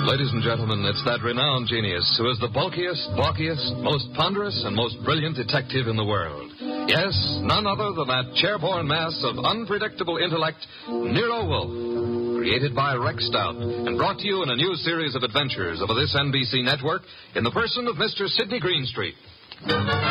Ladies and gentlemen, it's that renowned genius who is the bulkiest, balkiest, most ponderous, and most brilliant detective in the world. Yes, none other than that chairborne mass of unpredictable intellect, Nero Wolfe. Created by Rex Stout and brought to you in a new series of adventures over this NBC network in the person of Mr. Sidney Greenstreet.